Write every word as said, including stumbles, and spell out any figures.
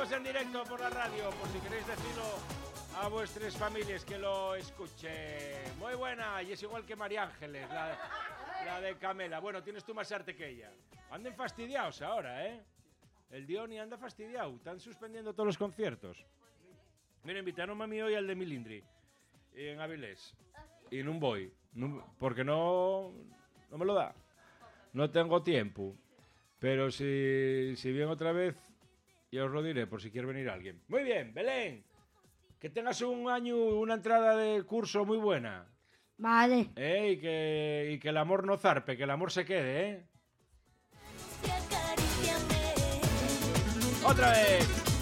Seguimos en directo por la radio, por si queréis decirlo a vuestras familias que lo escuchen. Muy buena, y es igual que María Ángeles, la, la de Camela. Bueno, tienes tú más arte que ella. Anden fastidiados ahora, ¿eh? El Dioni anda fastidiado. Están suspendiendo todos los conciertos. Mira, invitaron a mí hoy al de Milindri, en Avilés. Y no voy, no, porque no, no me lo da. No tengo tiempo. Pero si, si viene otra vez, ya os lo diré por si quiere venir alguien. Muy bien, Belén. Que tengas un año, una entrada de curso muy buena. Vale. ¿Eh? Y, que, y que el amor no zarpe, que el amor se quede, ¿eh? Otra vez.